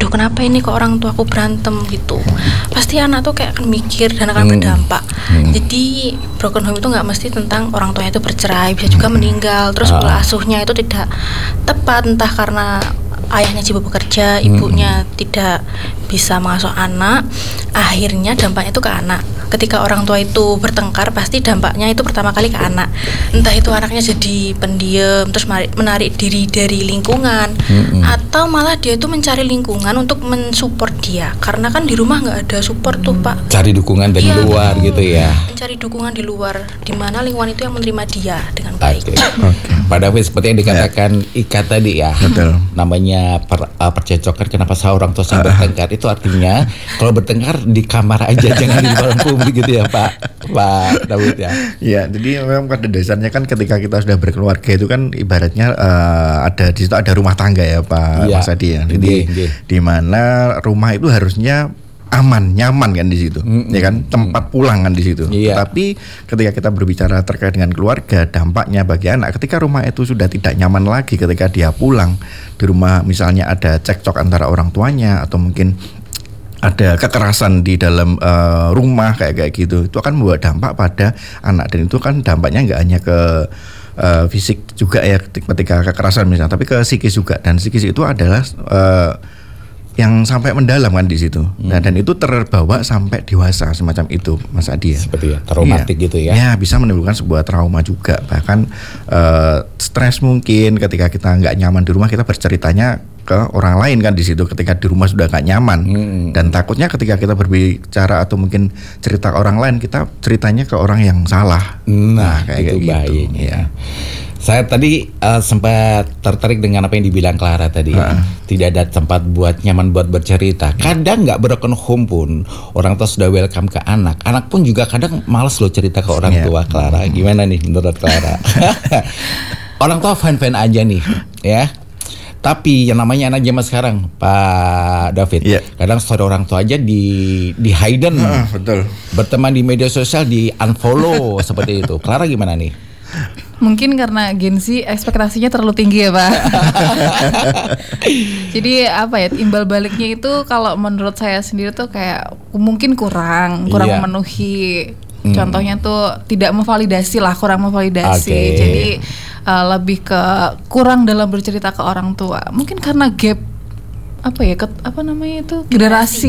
aduh kenapa ini kok orang tua aku berantem gitu. Pasti anak tuh kayak akan mikir dan akan berdampak. Jadi broken home itu nggak mesti tentang orang tuanya itu bercerai, bisa juga meninggal. Terus pola asuhnya itu tidak tepat, entah karena ayahnya sibuk bekerja, ibunya tidak bisa mengasuh anak, akhirnya dampaknya itu ke anak. Ketika orang tua itu bertengkar, pasti dampaknya itu pertama kali ke anak. Entah itu anaknya jadi pendiam, terus menarik diri dari lingkungan, atau malah dia itu mencari lingkungan untuk mensupport dia. Karena kan di rumah nggak ada support tuh Pak. Cari dukungan dari luar gitu ya. Mencari dukungan di luar, di mana lingkungan itu yang menerima dia dengan baik. Pak David, seperti yang dikatakan Ika tadi ya, namanya percecokan. Kenapa seorang tua yang bertengkar? Itu artinya kalau bertengkar di kamar aja, jangan di ruang publik gitu ya Pak David ya. Ya, jadi memang pada dasarnya kan ketika kita sudah berkeluarga itu kan ibaratnya ada di situ ada rumah tangga ya Pak Mas Adi ya. Jadi di mana rumah itu harusnya aman, nyaman kan di situ, ya kan, tempat pulang kan di situ. Tapi ketika kita berbicara terkait dengan keluarga, dampaknya bagi anak, ketika rumah itu sudah tidak nyaman lagi, ketika dia pulang di rumah, misalnya ada cekcok antara orang tuanya atau mungkin ada kekerasan di dalam rumah kayak gitu, itu akan membawa dampak pada anak, dan itu kan dampaknya nggak hanya ke fisik juga ya ketika kekerasan misalnya, tapi ke psikis juga, dan psikis itu adalah yang sampai mendalam kan di situ. Nah, dan itu terbawa sampai dewasa semacam itu Mas Adi ya. Seperti ya, traumatik gitu ya. Ya, bisa menimbulkan sebuah trauma juga. Bahkan stres mungkin ketika kita nggak nyaman di rumah, kita berceritanya ke orang lain kan di situ ketika di rumah sudah nggak nyaman. Dan takutnya ketika kita berbicara atau mungkin cerita ke orang lain, kita ceritanya ke orang yang salah. Nah kayak gitu. Bahayanya ya. Saya tadi sempat tertarik dengan apa yang dibilang Clara tadi ya. Tidak ada tempat buat nyaman buat bercerita. Kadang nggak broken home pun orang tua sudah welcome ke anak. Anak pun juga kadang malas loh cerita ke orang tua. Clara, gimana nih menurut Clara? Orang tua fan-fan aja nih ya. Tapi yang namanya anak zaman sekarang Pak David, kadang story orang tua aja di hidden. Betul. Berteman di media sosial di unfollow seperti itu. Clara gimana nih? Mungkin karena Gen Z ekspektasinya terlalu tinggi ya Pak. Jadi apa ya, imbal baliknya itu kalau menurut saya sendiri tuh kayak mungkin kurang memenuhi. Contohnya tuh tidak memvalidasi lah, kurang memvalidasi. Jadi lebih ke kurang dalam bercerita ke orang tua. Mungkin karena gap apa ya, apa namanya itu, generasi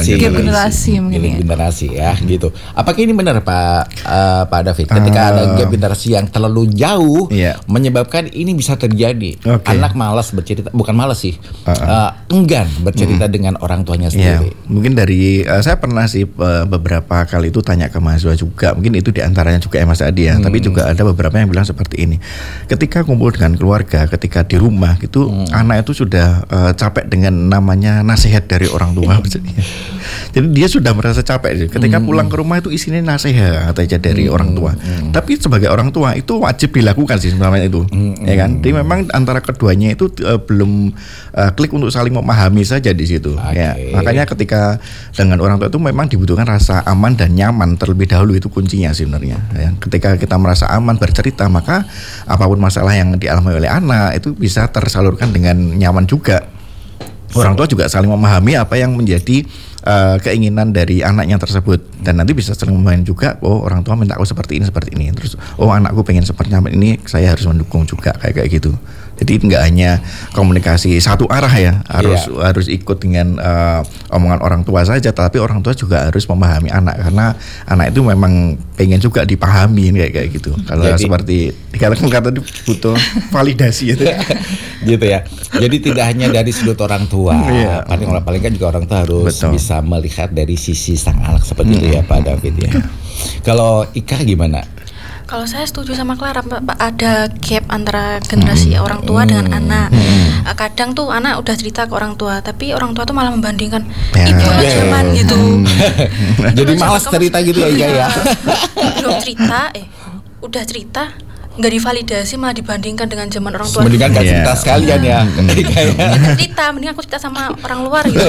mungkin ya. Generasi ya gitu. Apakah ini benar Pak David, ketika ada gap generasi yang terlalu jauh menyebabkan ini bisa terjadi? Anak malas bercerita, bukan malas sih, enggan bercerita dengan orang tuanya sendiri. Mungkin dari saya pernah sih beberapa kali itu tanya ke mahasiswa juga, mungkin itu diantaranya juga ya Mas Adi ya. Tapi juga ada beberapa yang bilang seperti ini, ketika kumpul dengan keluarga, ketika di rumah gitu, anak itu sudah capek dengan namanya nasihat dari orang tua. Jadi dia sudah merasa capek. Ketika pulang ke rumah itu isinya nasihat aja dari orang tua. Tapi sebagai orang tua itu wajib dilakukan sih sebenarnya itu, ya kan? Jadi memang antara keduanya itu belum klik untuk saling memahami saja di situ. Ya, makanya ketika dengan orang tua itu memang dibutuhkan rasa aman dan nyaman terlebih dahulu, itu kuncinya sebenarnya. Ya, ketika kita merasa aman bercerita, maka apapun masalah yang dialami oleh anak itu bisa tersalurkan dengan nyaman juga. Orang tua juga saling memahami apa yang menjadi keinginan dari anaknya tersebut, dan nanti bisa saling memahami juga, oh orang tua minta aku seperti ini, terus oh anakku pengen seperti ini, saya harus mendukung juga kayak gitu. Jadi nggak hanya komunikasi satu arah ya, harus ikut dengan omongan orang tua saja, tapi orang tua juga harus memahami anak, karena anak itu memang pengen juga dipahami kayak gitu. Kalau seperti dikatakan itu butuh validasi gitu ya. Jadi tidak hanya dari sudut orang tua, paling kan juga orang tua harus bisa melihat dari sisi sang anak seperti itu ya Pak David ya. Kalau Ika gimana? Kalau saya setuju sama Clara, Pak, ada gap antara generasi orang tua dengan anak. Kadang tuh anak udah cerita ke orang tua, tapi orang tua tuh malah membandingkan ibu zaman gitu. Jadi malas cerita gitu ya ya. Belum cerita, udah cerita, nggak divalidasi, malah dibandingkan dengan zaman orang tua. Mendingan gak cerita sekalian ya. Cerita, mending aku cerita sama orang luar gitu.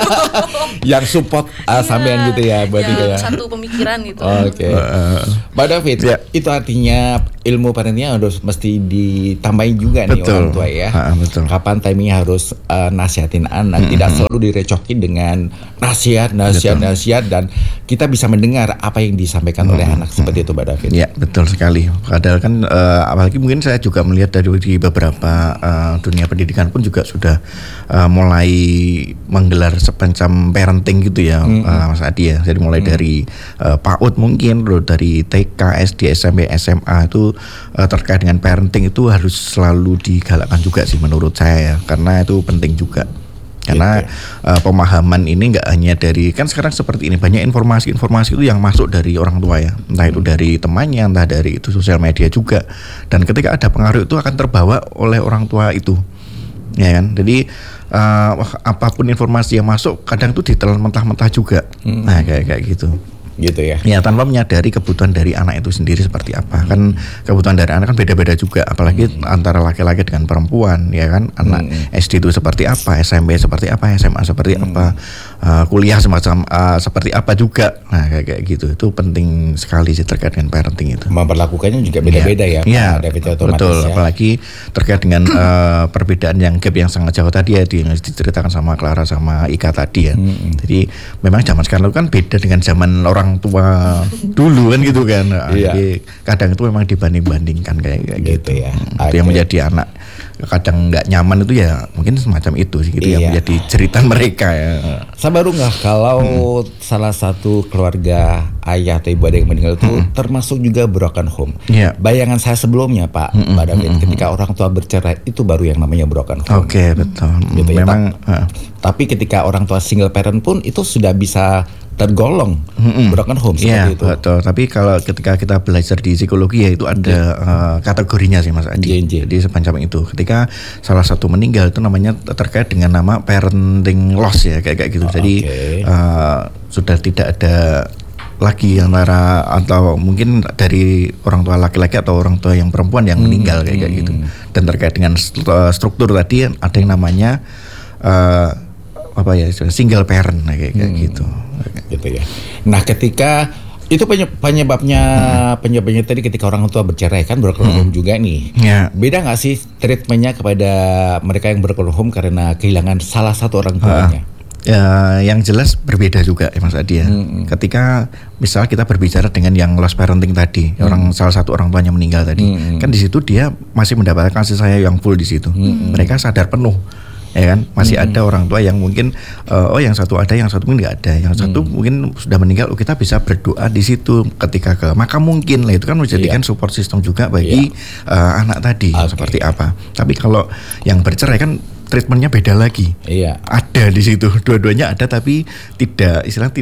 Yang support sampean gitu ya, berarti yang ya. satu pemikiran gitu. Oke. Mbak David, itu artinya ilmu parentingnya harus mesti ditambahin juga nih orang tua ya. Betul. Kapan timingnya harus nasihatin anak, tidak selalu direcokin dengan nasihat dan kita bisa mendengar apa yang disampaikan oleh anak, seperti itu Mbak David. Ya, betul sekali. Padahal kan apalagi mungkin saya juga melihat dari beberapa dunia pendidikan pun juga sudah mulai menggelar semacam parenting gitu ya, Mas Adi ya. Jadi mulai dari PAUD mungkin, lalu dari TK, SD, SMP, SMA itu terkait dengan parenting itu harus selalu digalakkan juga sih menurut saya ya, karena itu penting juga. Karena pemahaman ini nggak hanya dari, kan sekarang seperti ini, banyak informasi itu yang masuk dari orang tua ya, entah itu dari temannya, entah dari itu sosial media juga, dan ketika ada pengaruh itu akan terbawa oleh orang tua itu, ya kan. Jadi apapun informasi yang masuk kadang tuh ditelan mentah-mentah juga, nah kayak gitu. Gitu ya. Ya, tanpa menyadari kebutuhan dari anak itu sendiri seperti apa. Kan kebutuhan dari anak kan beda-beda juga, apalagi antara laki-laki dengan perempuan, ya kan. Anak SD itu seperti apa, SMP seperti apa, SMA seperti apa, kuliah semacam seperti apa juga. Nah, kayak gitu. Itu penting sekali sih terkait dengan parenting itu. Memperlakukannya juga beda-beda ya. Iya, Ya. betul. Apalagi terkait dengan perbedaan yang gap yang sangat jauh tadi ya, yang diceritakan sama Clara sama Ika tadi ya. Jadi memang zaman sekarang kan beda dengan zaman orang tua dulu kan gitu kan. Jadi kadang itu memang dibanding-bandingkan kayak gitu ya. Itu yang menjadi anak kadang nggak nyaman itu ya mungkin semacam itu sih gitu, yang menjadi cerita mereka ya. Saya baru nggak kalau salah satu keluarga ayah atau ibu ada yang meninggal itu termasuk juga broken home. Bayangan saya sebelumnya Pak David, ketika orang tua bercerai itu baru yang namanya broken home. Oke, betul. Gitu Memang ya, tapi ketika orang tua single parent pun itu sudah bisa tergolong broken home seperti itu. Betul. Tapi kalau ketika kita belajar di psikologi ya itu ada kategorinya sih Mas Adi. Jadi semacam itu. Ketika salah satu meninggal itu namanya terkait dengan nama parenting loss ya, kayak gitu. Jadi sudah tidak ada lagi antara, atau mungkin dari orang tua laki-laki atau orang tua yang perempuan yang meninggal kayak gitu. Dan terkait dengan struktur tadi ada yang namanya single parent kayak gitu. Gitu ya. Nah, ketika itu penyebabnya tadi ketika orang tua bercerai kan broken home juga nih. Beda nggak sih treatmentnya kepada mereka yang broken home karena kehilangan salah satu orang tuanya? Yang jelas berbeda juga ya Mas Adi ya. Ketika misal kita berbicara dengan yang lost parenting tadi, salah satu orang tuanya meninggal tadi, kan di situ dia masih mendapatkan kasih sayang yang full di situ. Mereka sadar penuh. Ya kan, masih ada orang tua yang mungkin yang satu ada, yang satu mungkin nggak ada, yang satu mungkin sudah meninggal. Kita bisa berdoa di situ ketika ke makam mungkin lah, itu kan menjadikan support system juga bagi anak tadi seperti apa. Tapi kalau yang bercerai kan treatmentnya beda lagi. Ada di situ, dua-duanya ada tapi tidak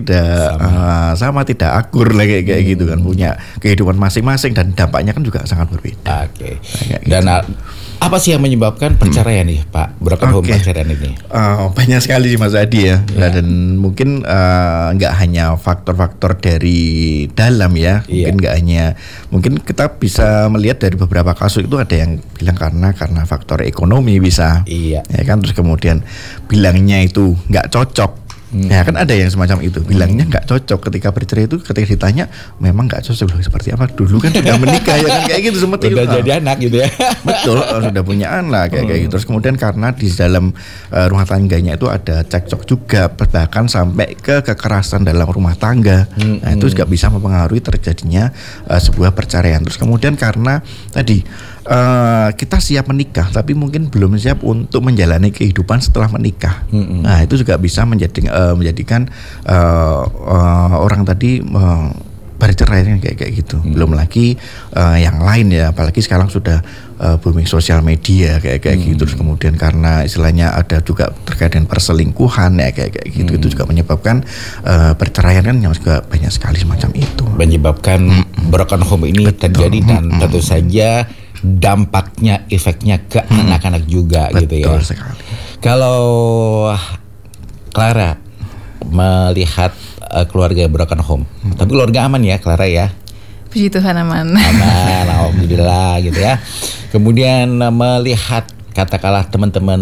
sama, tidak akur lah kayak gitu kan, punya kehidupan masing-masing dan dampaknya kan juga sangat berbeda. Dan apa sih yang menyebabkan perceraian nih Pak? Broken home perceraian ini? Banyak sekali sih Mas Adi ya. Dan mungkin nggak hanya faktor-faktor dari dalam ya. Mungkin kita bisa melihat dari beberapa kasus itu ada yang bilang karena faktor ekonomi bisa. Ya kan, terus kemudian bilangnya itu nggak cocok. Ya kan ada yang semacam itu, bilangnya nggak cocok ketika bercerai itu, ketika ditanya memang nggak cocok loh, seperti apa dulu kan sudah menikah ya kan, kayak gitu seperti udah jadi anak gitu ya. Betul, sudah punya anak kayak gitu. Terus kemudian karena di dalam rumah tangganya itu ada cekcok juga, bahkan sampai ke kekerasan dalam rumah tangga. Nah itu juga bisa mempengaruhi terjadinya sebuah perceraian. Terus kemudian karena tadi kita siap menikah tapi mungkin belum siap untuk menjalani kehidupan setelah menikah. Nah itu juga bisa menjadikan orang tadi bercerai kayak gitu. Belum lagi yang lain ya, apalagi sekarang sudah booming sosial media kayak gitu. Terus kemudian karena istilahnya ada juga terkait dengan perselingkuhan ya kayak gitu. Itu juga menyebabkan perceraian kan yang juga banyak sekali semacam itu. Menyebabkan broken home ini terjadi dan tentu saja dampaknya, efeknya ke anak-anak juga. Betul gitu ya. Betul sekali. Kalau Clara melihat keluarga broken home, tapi keluarga aman ya Clara ya? Puji Tuhan aman. Aman, alhamdulillah gitu ya. Kemudian melihat katakanlah teman-teman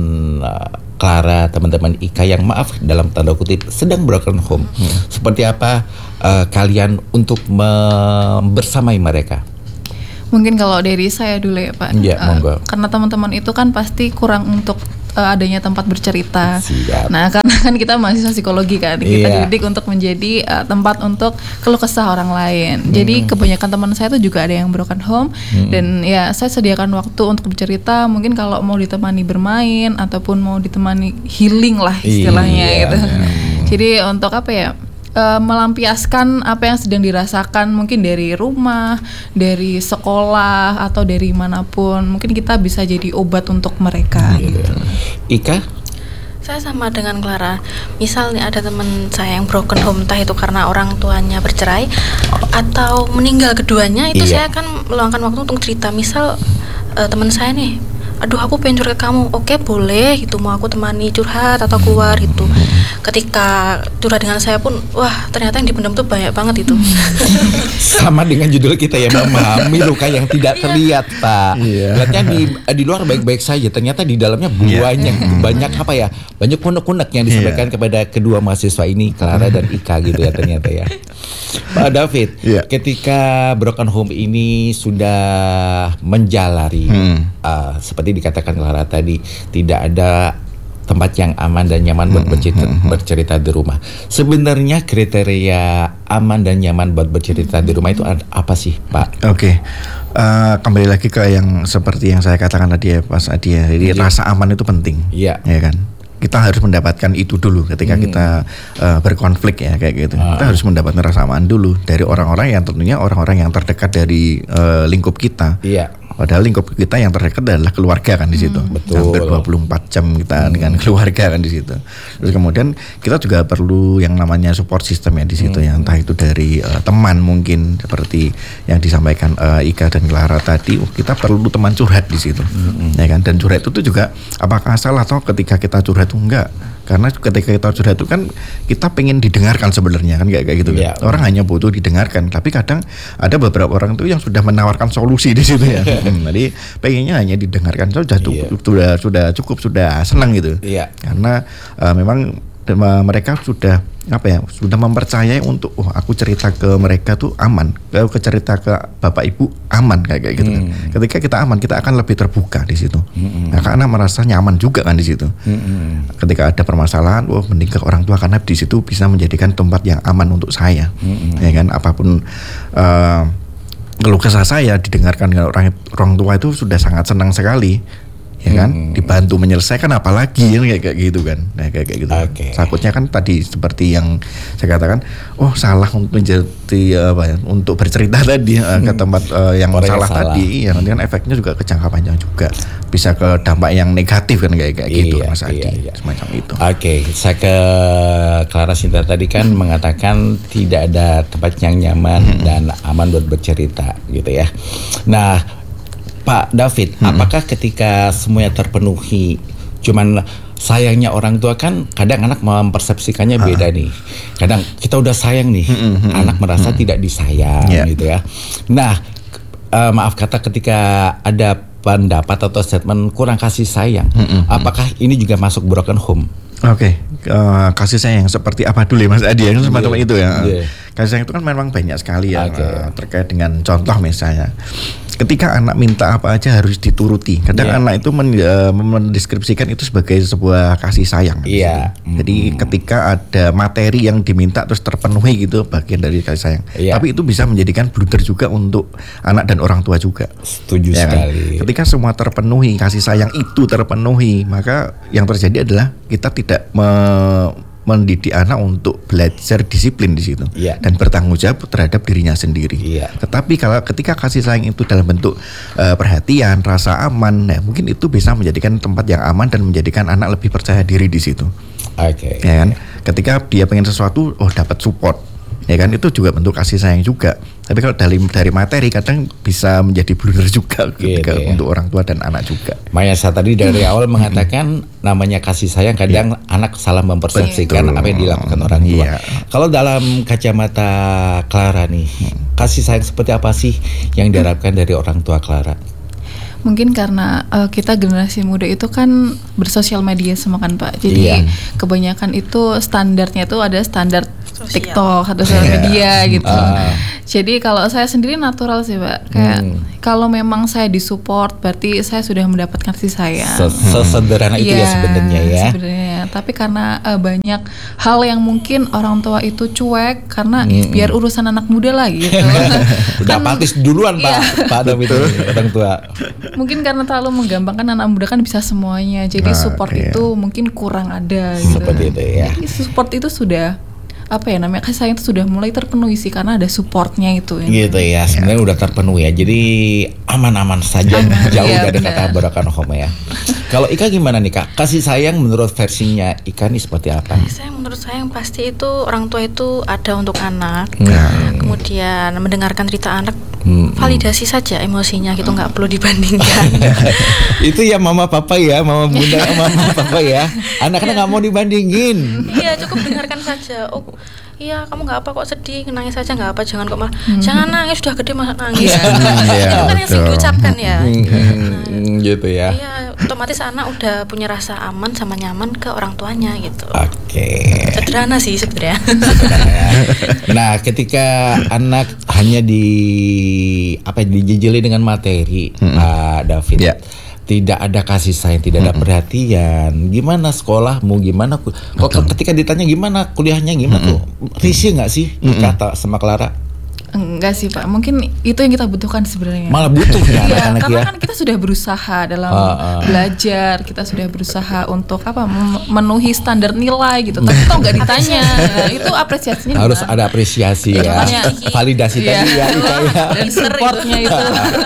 Clara, teman-teman Ika yang maaf dalam tanda kutip sedang broken home. Seperti apa kalian untuk bersamai mereka? Mungkin kalau dari saya dulu ya Pak. Ya, monggo. Karena teman-teman itu kan pasti kurang untuk adanya tempat bercerita. Siap. Nah, karena kan kita mahasiswa psikologi kan, kita dididik untuk menjadi tempat untuk keluh kesah orang lain. Jadi kebanyakan teman saya tuh juga ada yang broken home dan ya saya sediakan waktu untuk bercerita. Mungkin kalau mau ditemani bermain ataupun mau ditemani healing lah istilahnya gitu. Jadi untuk apa ya? Melampiaskan apa yang sedang dirasakan mungkin dari rumah, dari sekolah atau dari manapun, mungkin kita bisa jadi obat untuk mereka. Gitu. Ika? Saya sama dengan Clara. Misal nih ada teman saya yang broken home, entah itu karena orang tuanya bercerai atau meninggal keduanya, itu saya akan meluangkan waktu untuk cerita. Misal teman saya nih, aduh aku pengen curhat ke kamu, oke boleh gitu, mau aku temani curhat atau keluar gitu. Ketika curhat dengan saya pun, wah ternyata yang dipendam tuh banyak banget itu. Sama dengan judul kita ya, memahami luka yang tidak terlihat, Pak. Lihatnya di luar baik-baik saja, ternyata di dalamnya banyak apa ya, banyak unek-unek yang disampaikan kepada kedua mahasiswa ini, Clara dan Ika gitu ya ternyata ya. Pak David, ketika broken home ini sudah menjalari seperti dikatakan Clara tadi, tidak ada tempat yang aman dan nyaman buat bercerita di rumah. Sebenarnya kriteria aman dan nyaman buat bercerita di rumah itu apa sih, Pak? Oke. Kembali lagi ke yang seperti yang saya katakan tadi ya, Mas Adi ya. Jadi rasa aman itu penting. Iya. Ya kan? Kita harus mendapatkan itu dulu ketika kita berkonflik ya kayak gitu. Kita harus mendapatkan rasa aman dulu dari orang-orang yang tentunya orang-orang yang terdekat dari lingkup kita. Iya. Padahal lingkup kita yang terdekat adalah keluarga kan di situ. Betul. Hampir 24 jam kita dengan keluarga kan di situ. Terus kemudian kita juga perlu yang namanya support system ya di situ ya, entah itu dari teman mungkin seperti yang disampaikan Ika dan Clara tadi. Kita perlu teman curhat di situ. Ya kan? Dan curhat itu tuh juga apakah salah atau ketika kita curhat itu enggak? Karena ketika kita curhat itu kan kita pengen didengarkan sebenarnya kan kayak gitu kan. Orang hanya butuh didengarkan, tapi kadang ada beberapa orang tuh yang sudah menawarkan solusi di situ ya. Jadi pengennya hanya didengarkan sudah cukup sudah senang gitu. Karena memang mereka sudah sudah mempercayai untuk aku cerita ke mereka tuh aman, ke cerita ke bapak ibu aman kayak gitu kan. Ketika kita aman, kita akan lebih terbuka di situ. Nah, karena merasa nyaman juga kan di situ. Ketika ada permasalahan, mending ke orang tua karena di situ bisa menjadikan tempat yang aman untuk saya. Ya kan, apapun keluh kesah saya didengarkan dengan orang tua itu sudah sangat senang sekali. Ya kan, dibantu menyelesaikan apalagi kayak gitu kan. Nah, kayak gitu. Takutnya kan tadi seperti yang saya katakan, salah untuk menjadi untuk bercerita tadi ke tempat yang salah tadi. Ya, nanti kan efeknya juga ke jangka panjang juga. Bisa ke dampak yang negatif kan kayak gitu Mas Adi. Semacam itu. Saya ke Clara Sinta tadi kan mengatakan tidak ada tempat yang nyaman dan aman buat bercerita gitu ya. Nah, Pak David, apakah ketika semuanya terpenuhi, cuman sayangnya orang tua kan kadang anak mempersepsikannya beda nih. Kadang kita udah sayang nih, anak merasa tidak disayang gitu ya. Nah, maaf kata ketika ada pendapat atau statement kurang kasih sayang, apakah ini juga masuk broken home? Kasih sayang seperti apa dulu ya Mas Adi ya, semacam itu ya. Kasih sayang itu kan memang banyak sekali ya, terkait dengan contoh misalnya. Ketika anak minta apa aja harus dituruti. Kadang anak itu mendeskripsikan itu sebagai sebuah kasih sayang. Jadi ketika ada materi yang diminta terus terpenuhi gitu, bagian dari kasih sayang. Tapi itu bisa menjadikan blunder juga untuk anak dan orang tua juga. Setuju sekali. Kan? Ketika semua terpenuhi, kasih sayang itu terpenuhi, maka yang terjadi adalah kita tidak mendidik anak untuk belajar disiplin di situ dan bertanggung jawab terhadap dirinya sendiri. Tetapi kalau ketika kasih sayang itu dalam bentuk perhatian, rasa aman, mungkin itu bisa menjadikan tempat yang aman dan menjadikan anak lebih percaya diri di situ. Ya kan? Ketika dia pengen sesuatu, dapat support. ya kan, itu juga bentuk kasih sayang juga. Tapi kalau dari materi kadang bisa menjadi blunder juga ketika untuk orang tua dan anak juga. Makanya saya tadi dari awal mengatakan namanya kasih sayang kadang anak salah mempersepsikan apa yang dilakukan orang tua. Kalau dalam kacamata Clara nih, kasih sayang seperti apa sih yang diharapkan dari orang tua Clara? Mungkin karena kita generasi muda itu kan bersosial media semua kan Pak. Jadi kebanyakan itu standarnya itu ada standar TikTok atau sosial media gitu. Jadi kalau saya sendiri natural sih Pak. Kayak kalau memang saya disupport berarti saya sudah mendapatkan kasih sayang. Sederhana itu ya sebenarnya ya. Sebenarnya. Tapi karena banyak hal yang mungkin orang tua itu cuek karena biar urusan anak muda lah gitu. Udah apatis duluan Pak David orang tua. Mungkin karena terlalu menggampangkan anak muda kan bisa semuanya. Jadi support itu mungkin kurang ada gitu. Seperti itu ya. Jadi support itu sudah namanya kasih sayang itu sudah mulai terpenuhi sih karena ada supportnya itu ya. Gitu ya, sebenarnya udah terpenuhi ya. Jadi aman-aman saja, jauh dari kata broken home ya. Kalau Ika gimana nih Kak? Kasih sayang menurut versinya Ika nih seperti apa? Kasih sayang menurut saya yang pasti itu orang tua itu ada untuk anak. Kemudian mendengarkan cerita anak, validasi saja emosinya gitu, nggak perlu dibandingkan. Itu ya mama papa ya, mama bunda mama papa ya. Anak-anak nggak mau dibandingin. Iya, cukup dengarkan saja. Oh iya, kamu nggak apa kok, sedih, nangis saja nggak apa, jangan kok malah jangan nangis, sudah gede masa nangis. Itu kan yang sering diucapkan ya. Gitu ya. Iya, otomatis anak udah punya rasa aman sama nyaman ke orang tuanya gitu. Oke. Sederhana sih sebenarnya. Nah, ketika anak hanya dijejeli dengan materi, Pak David. Tidak ada kasih sayang, tidak ada perhatian. Gimana sekolahmu? Gimana? Ketika ditanya gimana kuliahnya, gimana tuh? Risih nggak sih kata sama Clara? Enggak sih Pak, mungkin itu yang kita butuhkan sebenarnya. Malah butuh ya anak-anak ya. Karena kan kita sudah berusaha dalam belajar, kita sudah berusaha untuk memenuhi standar nilai gitu. Tapi kok nggak ditanya, itu apresiasinya harus ada apresiasi ya. Validasi tadi ya. Dan supportnya itu.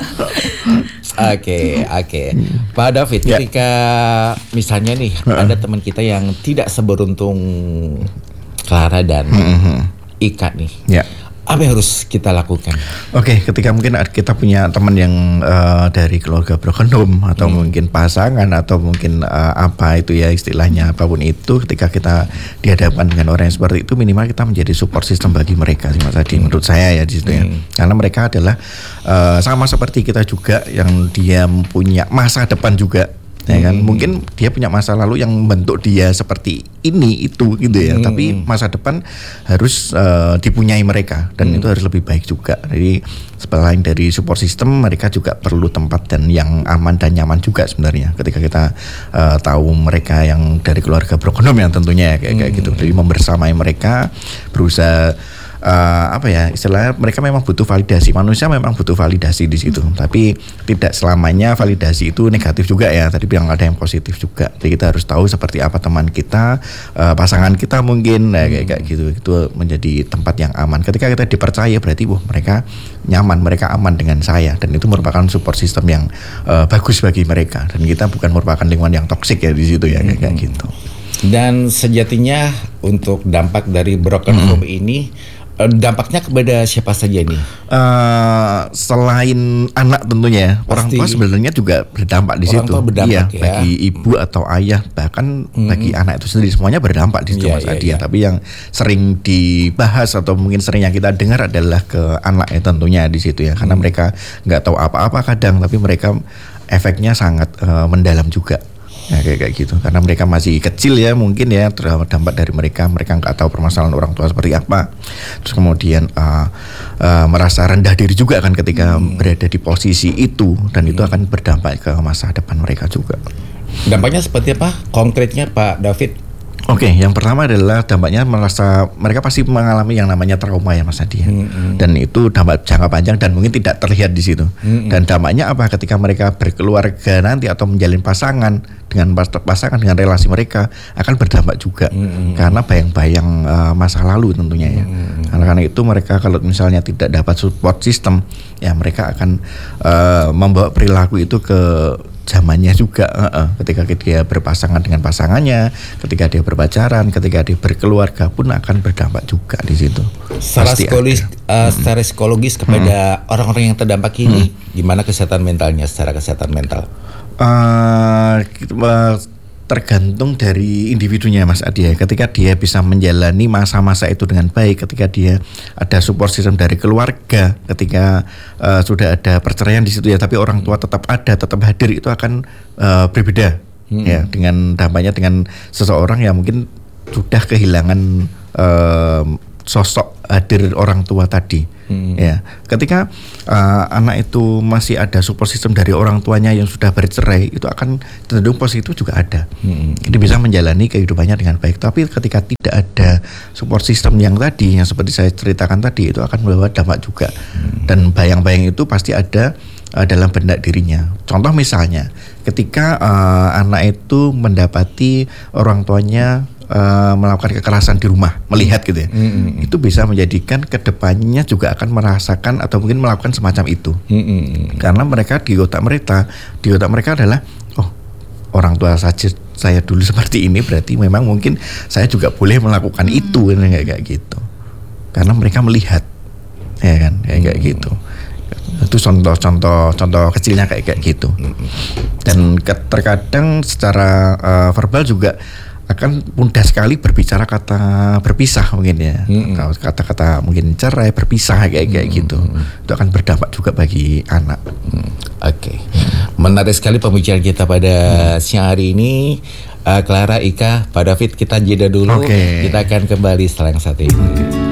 Oke. Pak David, ketika misalnya nih ada teman kita yang tidak seberuntung Clara dan Ika nih, apa yang harus kita lakukan? Oke, ketika mungkin kita punya teman yang dari keluarga broken home atau mungkin pasangan atau mungkin apa itu ya istilahnya apapun itu, ketika kita dihadapkan dengan orang yang seperti itu, minimal kita menjadi support system bagi mereka sih Mas Adi, menurut saya ya di situ ya. Karena mereka adalah sama seperti kita juga yang dia punya masa depan juga. Ya kan, mungkin dia punya masa lalu yang membentuk dia seperti ini itu gitu ya, tapi masa depan harus dipunyai mereka dan itu harus lebih baik juga. Jadi selain dari support system, mereka juga perlu tempat dan yang aman dan nyaman juga sebenarnya. Ketika kita tahu mereka yang dari keluarga broken home yang tentunya ya, kayak gitu. Jadi membersamai mereka, berusaha istilahnya mereka memang butuh validasi. Manusia memang butuh validasi di situ. Tapi tidak selamanya validasi itu negatif juga ya. Tadi bilang ada yang positif juga. Jadi kita harus tahu seperti apa teman kita, pasangan kita mungkin kayak gitu. Itu menjadi tempat yang aman. Ketika kita dipercaya berarti mereka nyaman, mereka aman dengan saya, dan itu merupakan support system yang bagus bagi mereka. Dan kita bukan merupakan lingkungan yang toksik ya di situ ya kayak gitu. Dan sejatinya untuk dampak dari broken home ini, dampaknya kepada siapa saja nih? Selain anak tentunya, orang tua sebenarnya juga berdampak di situ. Iya, ya. Bagi ibu atau ayah, bahkan bagi anak itu sendiri semuanya berdampak di situ Mas Adi. Tapi yang sering dibahas atau mungkin sering yang kita dengar adalah ke anak ya tentunya di situ ya, karena mereka nggak tahu apa-apa kadang, tapi mereka efeknya sangat mendalam juga. Ya kayak gitu, karena mereka masih kecil ya mungkin ya, terdampak dari mereka nggak tahu permasalahan orang tua seperti apa, terus kemudian merasa rendah diri juga kan ketika berada di posisi itu, dan itu akan berdampak ke masa depan mereka juga. Dampaknya seperti apa konkretnya Pak David? Oke, yang pertama adalah dampaknya mereka pasti mengalami yang namanya trauma ya Mas Adi. Dan itu dampak jangka panjang dan mungkin tidak terlihat di situ. Dan dampaknya apa ketika mereka berkeluarga nanti atau menjalin pasangan dengan relasi mereka akan berdampak juga. Karena bayang-bayang masa lalu tentunya ya. Karena itu mereka kalau misalnya tidak dapat support system, ya mereka akan membawa perilaku itu ke zamannya juga, ketika dia berpasangan dengan pasangannya, ketika dia berpacaran, ketika dia berkeluarga pun akan berdampak juga di situ. Secara psikologis kepada orang-orang yang terdampak ini, gimana kesehatan mentalnya, secara kesehatan mental? Tergantung dari individunya Mas Adi ya. Ketika dia bisa menjalani masa-masa itu dengan baik, ketika dia ada support system dari keluarga, ketika sudah ada perceraian di situ ya, tapi orang tua tetap ada, tetap hadir, itu akan berbeda ya dengan dampaknya dengan seseorang yang mungkin sudah kehilangan sosok hadir orang tua tadi. Ya, ketika anak itu masih ada support system dari orang tuanya yang sudah bercerai, itu akan cenderung positif juga ada. Jadi bisa menjalani kehidupannya dengan baik. Tapi ketika tidak ada support system yang tadi, yang seperti saya ceritakan tadi, itu akan membawa dampak juga. Dan bayang-bayang itu pasti ada dalam benak dirinya. Contoh misalnya, ketika anak itu mendapati orang tuanya melakukan kekerasan di rumah, melihat gitu ya, itu bisa menjadikan kedepannya juga akan merasakan atau mungkin melakukan semacam itu, karena mereka di otak mereka adalah, oh, orang tua saya dulu seperti ini, berarti memang mungkin saya juga boleh melakukan itu, kayak gitu, karena mereka melihat, ya kan, kayak gitu. Itu contoh kecilnya kayak gitu. Dan terkadang secara verbal juga akan mudah sekali berbicara kata berpisah mungkin ya, kata-kata mungkin cerai, berpisah kayak gitu. Itu akan berdampak juga bagi anak. Oke. Menarik sekali pembicaraan kita pada siang hari ini. Clara, Ika, Pak David, kita jeda dulu. Kita akan kembali setelah yang satu ini.